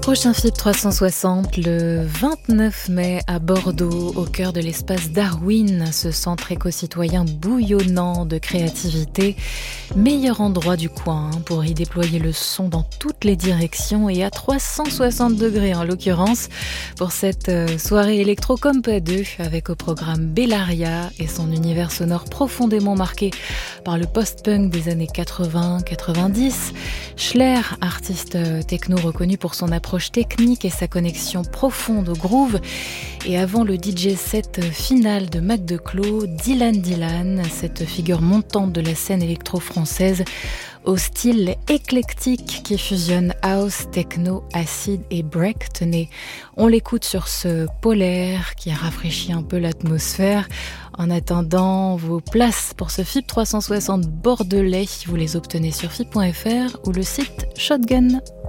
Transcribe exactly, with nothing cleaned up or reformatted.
Prochain F I B trois cent soixante, le vingt-neuf mai à Bordeaux, au cœur de l'espace Darwin, ce centre éco-citoyen bouillonnant de créativité. Meilleur endroit du coin pour y déployer le son dans toutes les directions et à trois cent soixante degrés en l'occurrence, pour cette soirée électro comme pas deux, avec au programme Bellaria et son univers sonore profondément marqué par le post-punk des années quatre-vingts quatre-vingt-dix. Schler, artiste techno reconnu pour son approche technique et sa connexion profonde au groove. Et avant le D J set final de Mac Declos, Dylan Dylan, cette figure montante de la scène électro-française au style éclectique qui fusionne house, techno, acid et break. Tenez, on l'écoute sur ce polaire qui rafraîchit un peu l'atmosphère. En attendant, vos places pour ce F I B trois cent soixante bordelais, vous les obtenez sur F I B point F R ou le site Shotgun.